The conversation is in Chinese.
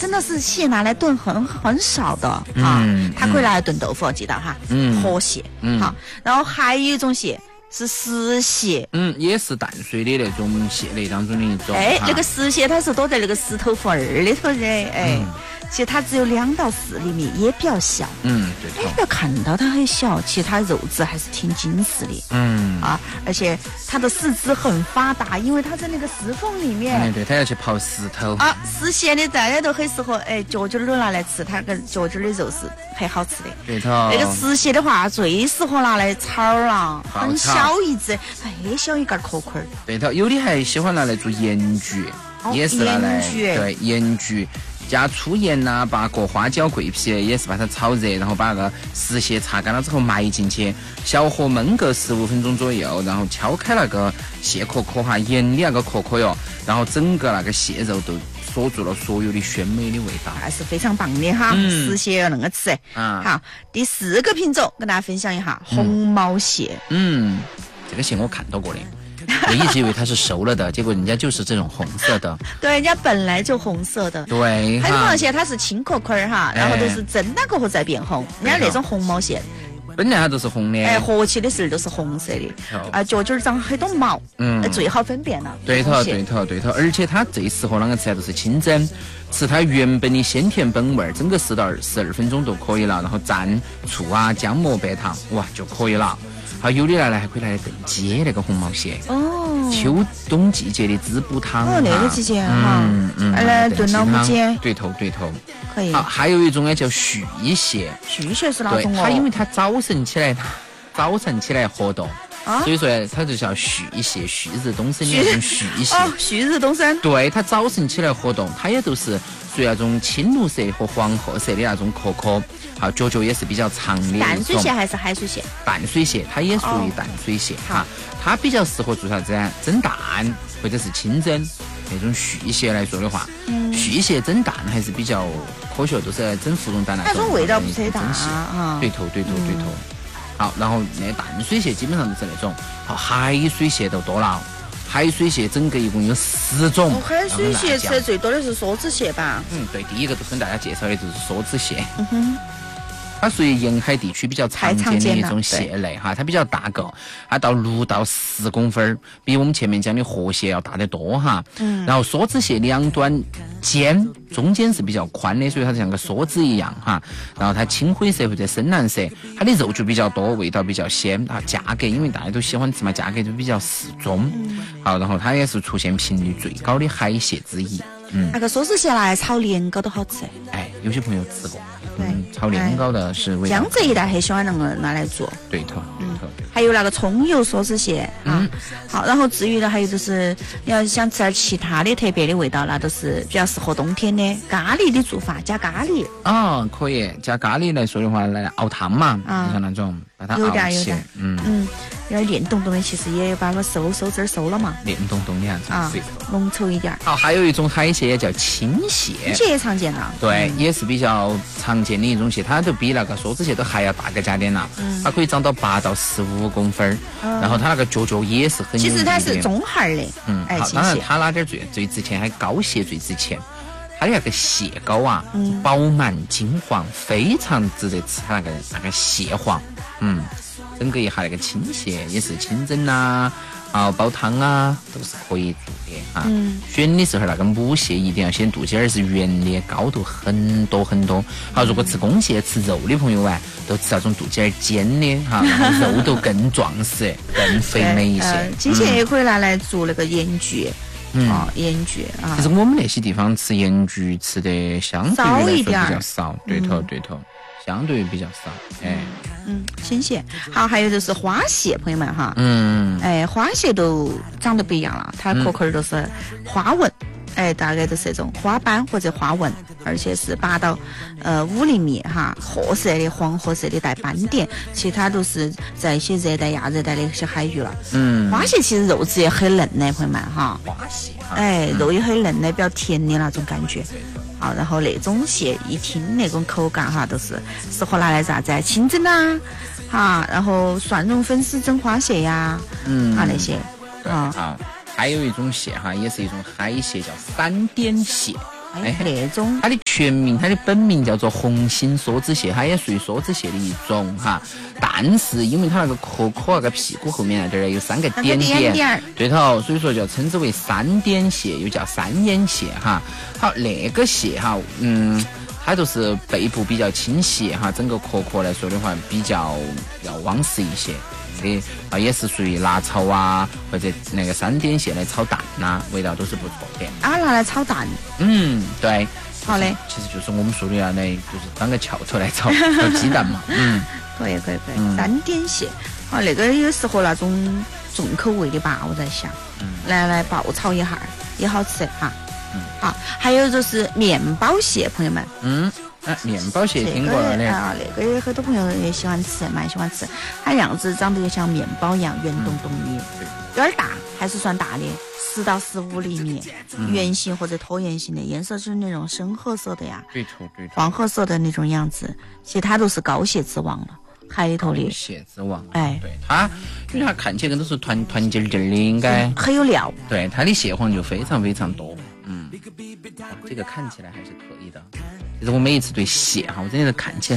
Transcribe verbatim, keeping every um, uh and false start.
真的是蟹拿来炖很很少的啊， 嗯、 它可以拿来炖豆腐，记得哈， 嗯， 河蟹， 嗯， 好，然后还有一种蟹是石蟹， 嗯，也是淡水的那种蟹类当中的一种。 哎，那个石蟹它是躲在那个石头缝儿里头的，哎。嗯，其实它只有两到四厘米，也比较小。 嗯，对头。 哎，不要看到它很小，其实它肉质还是挺紧实的。 嗯啊，而且它的四肢很发达，因为它在那个石缝里面。 哎，对，它要去刨石头。 啊，石蟹的大家都很适合，哎，脚筋都拿来吃，它跟脚筋的肉是很好吃的。 对头。 那个石蟹的话，最适合拿来炒了，很小一只，很小一根壳壳。 对头，有的还喜欢拿来做盐焗，哦、也是拿来对盐焗。加粗盐呐、啊，八角、花椒、桂皮也是把它炒热，然后把那个石蟹擦干了之后埋进去，小火焖个十五分钟左右，然后敲开那个蟹壳壳哈，盐的那个壳壳哟，然后整个那个蟹肉都锁住了所有的鲜美的味道， 还是非常棒的哈。嗯、石蟹要那个吃啊。好，第四个品种跟大家分享一下红毛蟹。 嗯，这个蟹我看到过的。我一直以为它是熟了的，结果人家就是这种红色的。 对，人家本来就红色的。 对， 还有红毛蟹它是青壳壳哈，然后都是蒸了过后再变红。人家那种红毛蟹本来它都是红的， 哎，活起的时候都是红色的，啊，脚筋长很多毛，嗯，最好分辨了。 对头，对头，对头，而且它最适合啷个吃啊？就是清蒸，吃它原本的鲜甜本味，整个十到十二分钟都可以了，然后蘸醋啊、姜末、白糖，哇就可以了。好，有的来还可以来炖鸡那个红毛蟹哦，秋冬季节的滋补汤哦，那个季节哈，嗯嗯，来炖老母鸡， 对头对头， 可以。 好，还有一种呢叫续蟹， 续蟹是哪种哦？ 它因为它早晨起来，它早晨起来活动。啊、所以说它就叫续蟹，旭日东升的那种续蟹。 哦，旭日东升。 对，它早晨起来活动，它也都是属于那种青绿色和黄褐色的那种壳壳，好，脚脚也是比较长的。 淡水蟹还是海水蟹？ 淡水蟹，它也属于淡水蟹哈、哦，它比较适合做啥子啊？蒸蛋或者是清蒸那种续蟹来说的话，嗯，续蟹蒸蛋还是比较科学，都是蒸芙蓉蛋那种。 那种味道不是很大啊。 对头，对头，对头。嗯好，然后那淡水蟹基本上都是那种，好，海水蟹都多了，海水蟹整个一共有十种。 哦、海水蟹吃的最多的是梭子蟹吧？ 嗯，对，第一个都跟大家介绍的就是梭子蟹。嗯哼。它属于沿海地区比较常见的一种蟹类哈，它比较大个，它到六到十公分，比我们前面讲的河蟹要大得多哈。嗯。然后梭子蟹两端尖，中间是比较宽的，所以它像个梭子一样哈。然后它青灰色或者深蓝色，它的肉就比较多，味道比较鲜啊。价格因为大家都喜欢吃嘛，价格就比较适中。嗯。好，然后它也是出现频率最高的海蟹之一。 嗯。那个梭子蟹拿来炒年糕都好吃。 哎，有些朋友吃过。嗯，炒年糕的是味道。 江浙一带很喜欢那个拿来做。 对头，对头。 还有那个葱油梭子蟹啊，好，然后至于呢，还有就是你要想吃点其他的特别的味道，那都是比较适合冬天的咖喱的做法，加咖喱。 啊，可以加咖喱来说的话，来熬汤嘛，就像那种把它熬起， 嗯嗯，有点黏咚咚的，其实也把它收收汁儿收了嘛， 黏咚咚的样子啊， 浓稠一点。 好，还有一种海蟹也叫青蟹， 青蟹也常见了， 对，也是比较常见的一种蟹，它都比那个梭子蟹都还要大个加点了，它可以长到八到十五公分，然后它那个脚脚也是很有。 其实它是中孩的， 嗯，好，当然它哪点最最值钱，还膏蟹最值钱。它的那个蟹膏啊，嗯、饱满金黄，非常值得吃。它那个那个蟹黄，嗯，整个一下那个青蟹也是清蒸呐、啊，啊煲汤啊，都是可以做的啊。嗯、选的时候那个母蟹一定要选肚脐儿是圆的，高度很多很多。好，如果吃公蟹吃肉的朋友啊，都吃那种肚脐儿尖的哈，然后肉都更壮实、更肥美一些。 青蟹也可以拿来做那个盐焗。嗯，哦，盐焗啊。 其实我们那些地方吃盐焗吃的相对来说比较少，对头对头，相对比较少。哎， 嗯，青蟹。好，还有就是花蟹，朋友们哈。嗯。哎，花蟹都长得不一样了，它壳壳都是花纹。哎，大概都是这种花斑或者花纹，而且是八到呃五厘米哈，褐色的、黄褐色的带斑点，其他都是在一些热带、亚热带的一些海域了。嗯，花蟹其实肉质也很嫩的，朋友们哈。 花蟹， 哎，肉也很嫩的，比较甜的那种感觉。好，然后那种蟹一听那种口感哈，都是适合拿来啥子清蒸啊，哈，然后蒜蓉粉丝蒸花蟹呀，嗯啊那些， 啊。还有一种蟹哈，也是一种海蟹，叫三点蟹。 哎，那种它的全名，它的本名叫做红心梭子蟹，它也属于梭子蟹的一种哈。但是因为它那个壳壳那个屁股后面那点儿有三个点点，点对头，所以说就称之为三点蟹，又叫三眼蟹哈。好，那个蟹哈，嗯，它就是背部比较倾斜哈，整个壳壳来说的话比较要汪实一些。的啊，也是属于辣炒啊，或者那个三点蟹来炒蛋呐、啊，味道都是不错的。 啊，拿来炒蛋？ 嗯，对。 好嘞， 其实就是我们说的那的，就是当个翘头来炒炒鸡蛋嘛。嗯， 可以可以可以。嗯、三点蟹，啊，那个有适合那种重口味的吧？我在想，嗯，来来爆炒一下也好吃哈。嗯，好，还有就是面包蟹，朋友们。 嗯。啊，面包蟹听过了的啊，那个很多朋友也喜欢吃，蛮喜欢吃。它样子长得像面包一样圆咚咚的，嗯、有点大，还是算大的，十到十五厘米，嗯、圆形或者椭圆形的，颜色是那种深褐色的呀， 对头对头， 黄褐色的那种样子。其实它都是膏蟹之王了，海里头的膏蟹之王。 哎， 对它，因为它看起来跟都是团团结结的，应该很有料。 对，它的蟹黄就非常非常多。嗯，这个看起来还是可以的。其实我每一次对蟹哈，我真的是看起来